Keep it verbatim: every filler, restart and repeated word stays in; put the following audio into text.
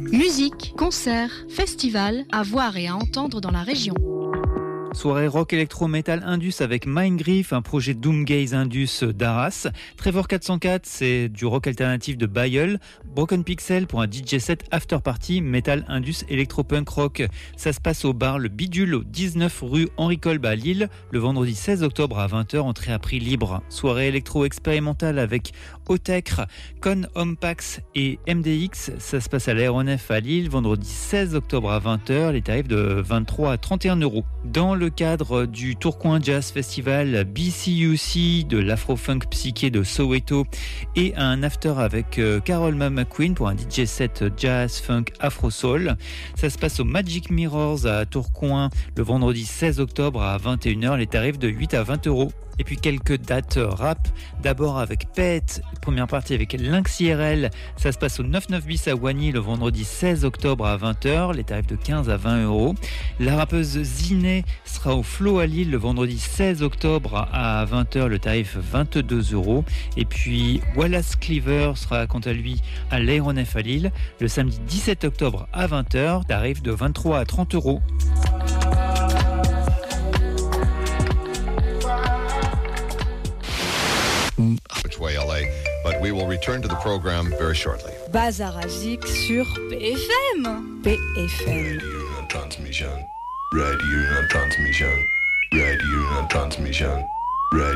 Musique, concerts, festivals, à voir et à entendre dans la région. Soirée rock électro metal indus avec Mindgriff, un projet doomgaze indus d'Arras. Trevor quatre cent quatre, c'est du rock alternatif de Bayeul. Broken Pixel pour un D J set after party metal indus électro punk rock. Ça se passe au bar Le Bidule au dix-neuf rue Henri Kolb à Lille le vendredi seize octobre à vingt heures, entrée à prix libre. Soirée électro expérimentale avec Otecre, Con Hompax et M D X. Ça se passe à l'aéronef à Lille vendredi seize octobre à vingt heures, les tarifs de vingt-trois à trente et un euros. Dans le cadre du Tourcoing Jazz Festival, B C U C de l'afro-funk psyché de Soweto et un after avec Carol McQueen pour un D J set jazz funk afro-soul. Ça se passe au Magic Mirrors à Tourcoing le vendredi seize octobre à vingt et une heures, les tarifs de huit à vingt euros. Et puis quelques dates rap, d'abord avec Pet, première partie avec Lynx I R L, ça se passe au neuf-neuf bis à Wany le vendredi seize octobre à vingt heures, les tarifs de quinze à vingt euros. La rappeuse Ziné sera au Flow à Lille le vendredi seize octobre à vingt heures, le tarif vingt-deux euros. Et puis Wallace Cleaver sera quant à lui à l'Aéronef à Lille le samedi dix-sept octobre à vingt heures, tarif de vingt-trois à trente euros. Which way L A, but we will return to the program very shortly. Bazarazik sur P F M. P F M. Radio transmission. Radio transmission. Radio transmission. Radio